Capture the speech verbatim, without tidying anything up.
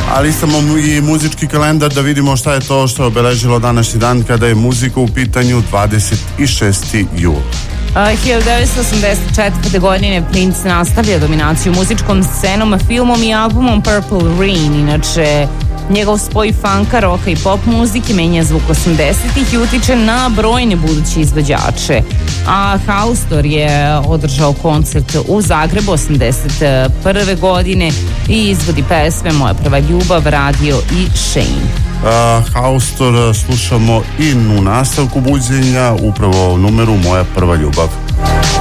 Ali samo i muzički kalendar da vidimo šta je to što je obeležilo današnji dan kada je muzika u pitanju. Dvadeset šesti jul. Uh, hiljadu devetsto osamdeset četvrte. godine Prince nastavlja dominaciju muzičkom scenom, filmom i albumom Purple Rain. Inače, njegov spoj funka, roka i pop muzike menja zvuk osamdesetih i utiče na brojne buduće izvođače. A Haustor je održao koncert u Zagrebu osamdeset prve. godine i izvodi pesme Moja prva ljubav, Radio i Shane. Uh, Haustor slušamo i u nastavku buđenja upravo numeru Moja prva ljubav.